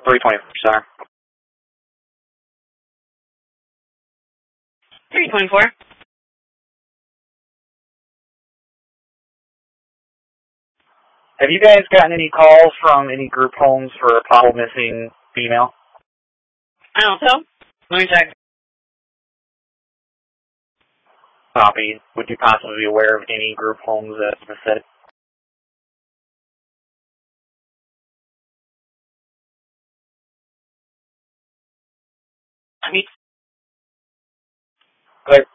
324, sir. 324. Have you guys gotten any calls from any group homes for a possible missing female? I don't know. Let me check. Copy. Would you possibly be aware of any group homes that have said? I mean, Clear.